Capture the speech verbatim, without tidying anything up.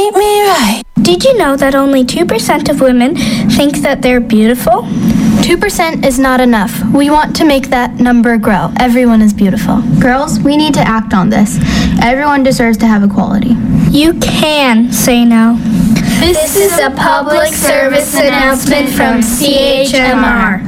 treat me right. Did you know that only two percent of women think that they're beautiful? two percent is not enough. We want to make that number grow. Everyone is beautiful. Girls, we need to act on this. Everyone deserves to have equality. You can say no. This is a public service announcement from C H M R.